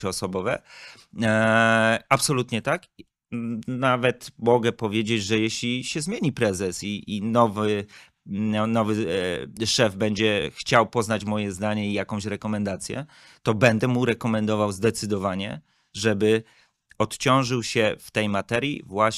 osobowe. Absolutnie tak. Nawet mogę powiedzieć, że jeśli się zmieni prezes i nowy szef będzie chciał poznać moje zdanie i jakąś rekomendację, to będę mu rekomendował zdecydowanie, żeby odciążył się w tej materii właśnie